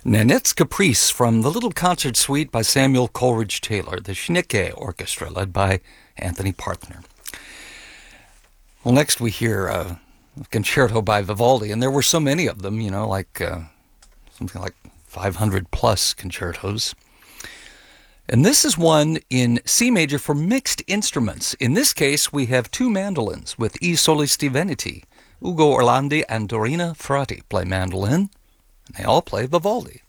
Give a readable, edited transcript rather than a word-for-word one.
Nanette's Caprice from the Little Concert Suite by Samuel Coleridge Taylor, the Schnecke Orchestra, led by Anthony Parthner. Well, next we hear a concerto by Vivaldi, and there were so many of them, something like 500 plus concertos. And this is one in C major for mixed instruments. In this case, we have two mandolins with I Solisti Veneti. Ugo Orlandi and Dorina Frati play mandolin, and they all play Vivaldi.